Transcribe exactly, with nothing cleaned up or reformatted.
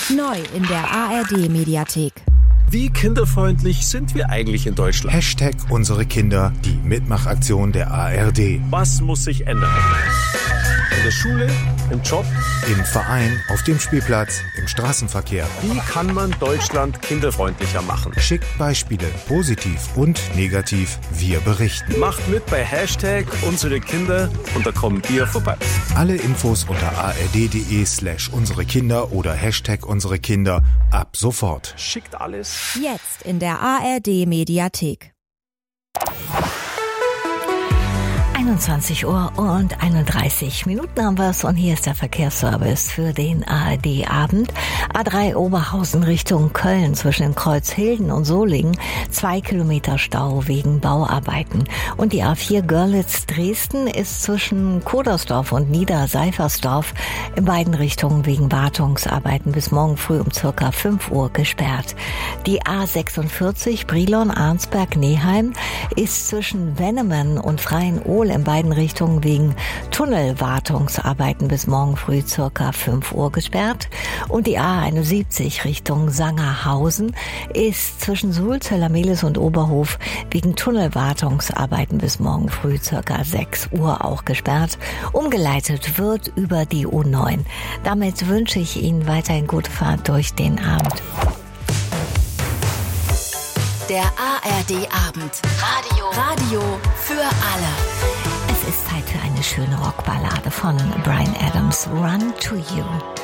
Neu in der A R D-Mediathek. Wie kinderfreundlich sind wir eigentlich in Deutschland? Hashtag unsere Kinder, die Mitmachaktion der A R D. Was muss sich ändern? In der Schule, im Job, im Verein, auf dem Spielplatz, im Straßenverkehr. Wie kann man Deutschland kinderfreundlicher machen? Schickt Beispiele, positiv und negativ. Wir berichten. Macht mit bei Hashtag unsere Kinder und da kommen wir vorbei. Alle Infos unter ard.de slash unsere Kinder oder Hashtag unsere Kinder ab sofort. Schickt alles. Jetzt in der A R D-Mediathek. einundzwanzig Uhr und einunddreißig Minuten haben wir es und hier ist der Verkehrsservice für den A R D-Abend. A drei Oberhausen Richtung Köln zwischen Kreuzhilden und Solingen, zwei Kilometer Stau wegen Bauarbeiten. Und die A vier Görlitz-Dresden ist zwischen Kodersdorf und Niederseifersdorf in beiden Richtungen wegen Wartungsarbeiten bis morgen früh um circa fünf Uhr gesperrt. Die A sechsundvierzig Brilon-Arnsberg-Neheim ist zwischen Wennemen und Freienol in beiden Richtungen wegen Tunnelwartungsarbeiten bis morgen früh circa fünf Uhr gesperrt. Und die A einundsiebzig Richtung Sangerhausen ist zwischen Sulzeller-Mehlis und Oberhof wegen Tunnelwartungsarbeiten bis morgen früh circa sechs Uhr auch gesperrt. Umgeleitet wird über die U neun. Damit wünsche ich Ihnen weiterhin gute Fahrt durch den Abend. Der A R D-Abend. Radio. Radio für alle. Es ist Zeit für eine schöne Rockballade von Bryan Adams, Run to You.